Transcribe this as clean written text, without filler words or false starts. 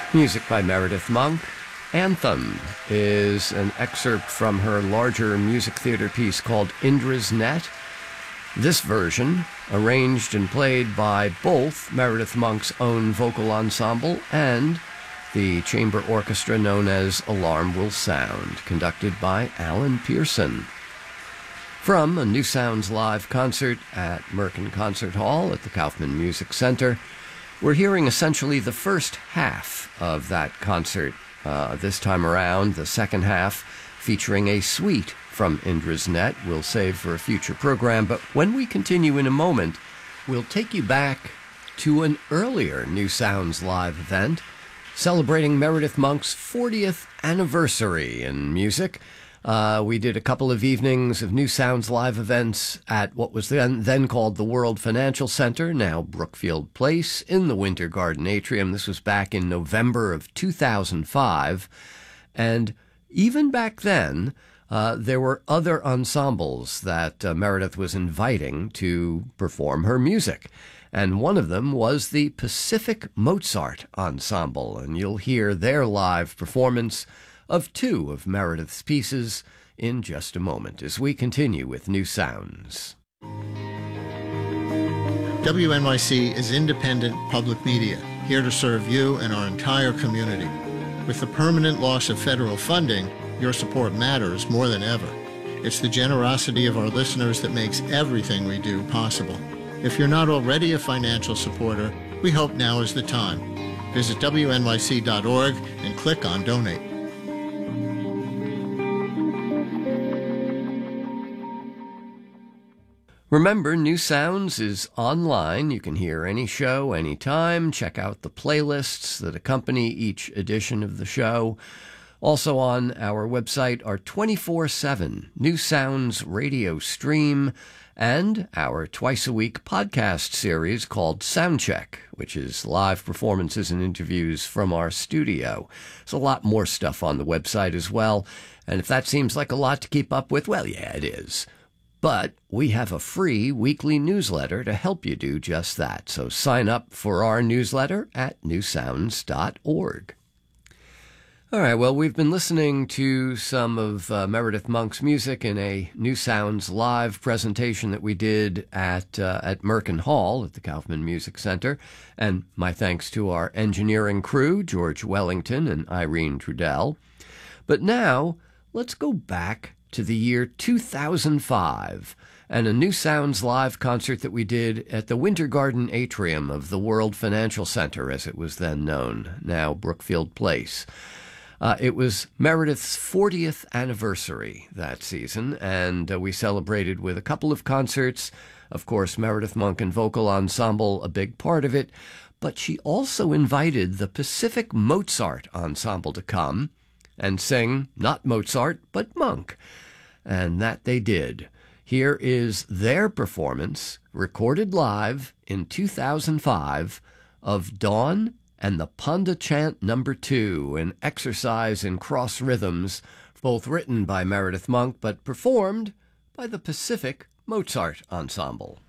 Music by Meredith Monk. Anthem is an excerpt from her larger music theater piece called Indra's Net. This version, arranged and played by both Meredith Monk's own vocal ensemble and the chamber orchestra known as Alarm Will Sound, conducted by Alan Pearson. From a New Sounds Live concert at Merkin Concert Hall at the Kaufman Music Center, we're hearing essentially the first half of that concert. This time around, the second half, featuring a suite from Indra's Net, we'll save for a future program. But when we continue in a moment, we'll take you back to an earlier New Sounds Live event celebrating Meredith Monk's 40th anniversary in music. We did a couple of evenings of New Sounds Live events at what was then called the World Financial Center, now Brookfield Place, in the Winter Garden Atrium. This was back in November of 2005. And even back then, there were other ensembles that Meredith was inviting to perform her music. And one of them was the Pacific Mozart Ensemble. And you'll hear their live performance of two of Meredith's pieces in just a moment as we continue with New Sounds. WNYC is independent public media, here to serve you and our entire community. With the permanent loss of federal funding, your support matters more than ever. It's the generosity of our listeners that makes everything we do possible. If you're not already a financial supporter, we hope now is the time. Visit WNYC.org and click on Donate. Remember, New Sounds is online. You can hear any show, anytime. Check out the playlists that accompany each edition of the show. Also on our website are 24/7 New Sounds radio stream and our twice-a-week podcast series called Soundcheck, which is live performances and interviews from our studio. There's a lot more stuff on the website as well. And if that seems like a lot to keep up with, well, yeah, it is. But we have a free weekly newsletter to help you do just that. So sign up for our newsletter at newsounds.org. All right, well, we've been listening to some of Meredith Monk's music in a New Sounds Live presentation that we did at Merkin Hall at the Kaufman Music Center. And my thanks to our engineering crew, George Wellington and Irene Trudell. But now, let's go back to the year 2005 and a New Sounds Live concert that we did at the Winter Garden Atrium of the World Financial Center, as it was then known, now Brookfield Place. It was Meredith's 40th anniversary that season, and we celebrated with a couple of concerts. Of course, Meredith Monk and Vocal Ensemble, a big part of it, but she also invited the Pacific Mozart Ensemble to come and sing not Mozart, but Monk. And that they did. Here is their performance, recorded live in 2005, of Dawn and the Panda Chant No. 2, an exercise in cross rhythms, both written by Meredith Monk, but performed by the Pacific Mozart Ensemble.